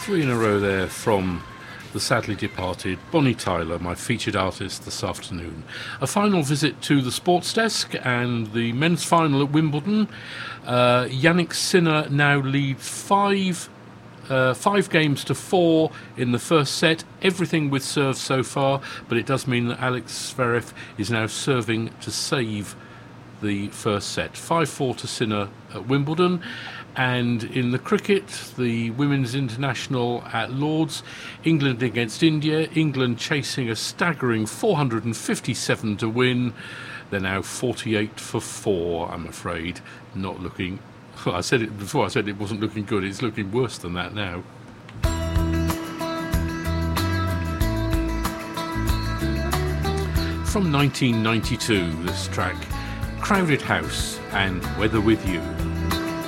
Three in a row there from the sadly departed Bonnie Tyler, my featured artist this afternoon. A final visit to the sports desk and the men's final at Wimbledon. Yannick Sinner now leads 5 games to 4 in the first set. Everything with serve so far, but it does mean that Alex Zverev is now serving to save the first set. 5-4 to Sinner at Wimbledon. And in the cricket, the Women's International at Lords, England against India. England chasing a staggering 457 to win. They're now 48 for 4, I'm afraid. Not looking... Well, I said it before, I said it wasn't looking good. It's looking worse than that now. From 1992, this track, Crowded House and Weather With You.